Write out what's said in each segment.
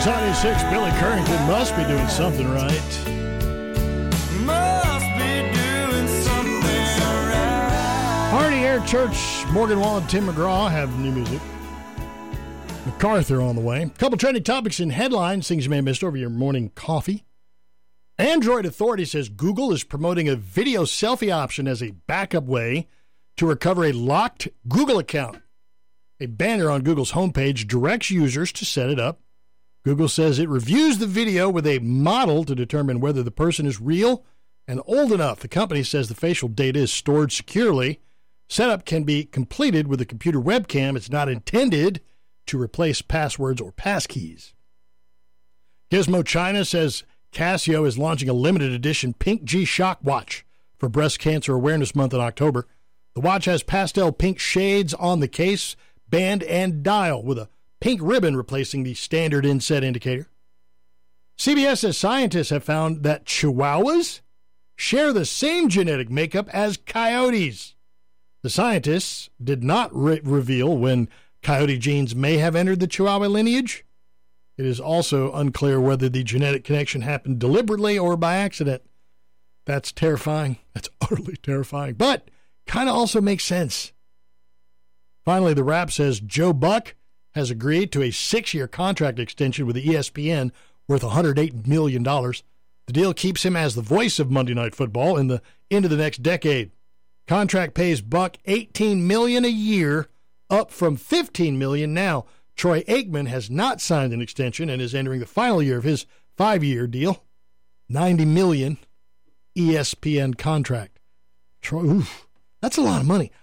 Kicks 96, Billy Currington must be doing something right. Must be doing something right. Hardy Air Church, Morgan Wall and Tim McGraw have new music. MacArthur on the way. A couple trending topics and headlines, things you may have missed over your morning coffee. Android Authority says Google is promoting a video selfie option as a backup way to recover a locked Google account. A banner on Google's homepage directs users to set it up. Google says it reviews the video with a model to determine whether the person is real and old enough. The company says the facial data is stored securely. Setup can be completed with a computer webcam. It's not intended to replace passwords or passkeys. Gizmo China says Casio is launching a limited edition Pink G-Shock watch for Breast Cancer Awareness Month in October. The watch has pastel pink shades on the case, band, and dial, with a pink ribbon replacing the standard inset indicator. CBS says scientists have found that chihuahuas share the same genetic makeup as coyotes. The scientists did not reveal when coyote genes may have entered the chihuahua lineage. It is also unclear whether the genetic connection happened deliberately or by accident. That's terrifying. That's utterly terrifying, but kind of also makes sense. Finally, The Wrap says Joe Buck has agreed to a 6-year contract extension with the ESPN worth $108 million. The deal keeps him as the voice of Monday Night Football into the next decade. Contract pays Buck $18 million a year, up from $15 million now. Troy Aikman has not signed an extension and is entering the final year of his 5-year deal. $90 million ESPN contract. Troy, oof, that's a lot of money.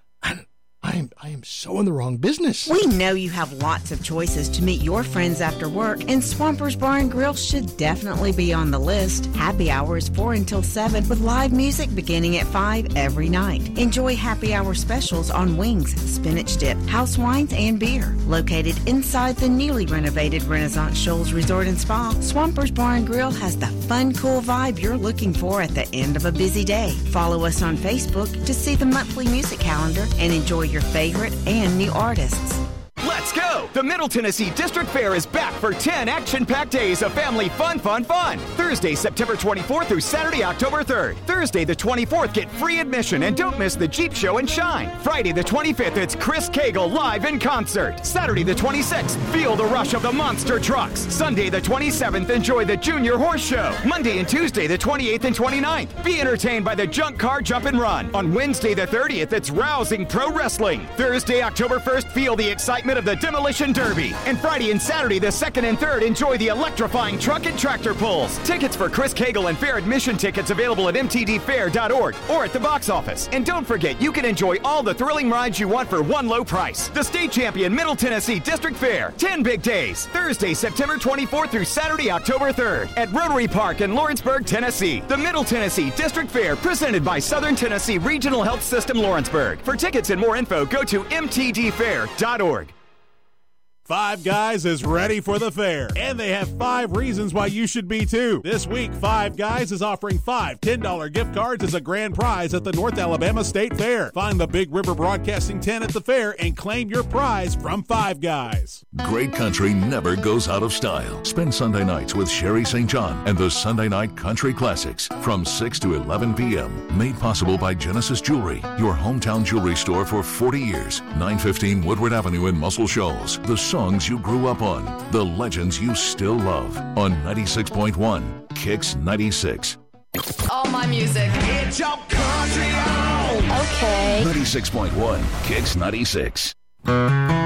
I am so in the wrong business. We know you have lots of choices to meet your friends after work, and Swampers Bar and Grill should definitely be on the list. Happy hour is 4 until 7 with live music beginning at 5 every night. Enjoy happy hour specials on wings, spinach dip, house wines, and beer. Located inside the newly renovated Renaissance Shoals Resort and Spa, Swampers Bar and Grill has the fun, cool vibe you're looking for at the end of a busy day. Follow us on Facebook to see the monthly music calendar and enjoy your favorite and new artists. Let's go! The Middle Tennessee District Fair is back for 10 action-packed days of family fun. Thursday, September 24th through Saturday, October 3rd. Thursday, the 24th, get free admission and don't miss the Jeep Show and Shine. Friday, the 25th, it's Chris Cagle live in concert. Saturday, the 26th, feel the rush of the monster trucks. Sunday, the 27th, enjoy the Junior Horse Show. Monday and Tuesday, the 28th and 29th, be entertained by the Junk Car Jump and Run. On Wednesday, the 30th, it's rousing pro wrestling. Thursday, October 1st, feel the excitement of the Demolition Derby. And Friday and Saturday, the 2nd and 3rd, enjoy the electrifying truck and tractor pulls. Tickets for Chris Cagle and fair admission tickets available at mtdfair.org or at the box office. And don't forget, you can enjoy all the thrilling rides you want for one low price. The state champion Middle Tennessee District Fair. 10 big days. Thursday, September 24th through Saturday, October 3rd at Rotary Park in Lawrenceburg, Tennessee. The Middle Tennessee District Fair, presented by Southern Tennessee Regional Health System Lawrenceburg. For tickets and more info, go to mtdfair.org. Five Guys is ready for the fair, and they have 5 reasons why you should be too. This week, Five Guys is offering 5 $10 gift cards as a grand prize at the North Alabama State Fair. Find the Big River Broadcasting tent at the fair and claim your prize from Five Guys. Great country never goes out of style. Spend Sunday nights with Sherry St. John and the Sunday Night Country Classics from 6 to 11 p.m. Made possible by Genesis Jewelry, your hometown jewelry store for 40 years. 915 Woodward Avenue in Muscle Shoals. The songs you grew up on, the legends you still love, on 96.1 Kicks 96. All my music. It's your country on. Okay. 96.1 Kicks 96.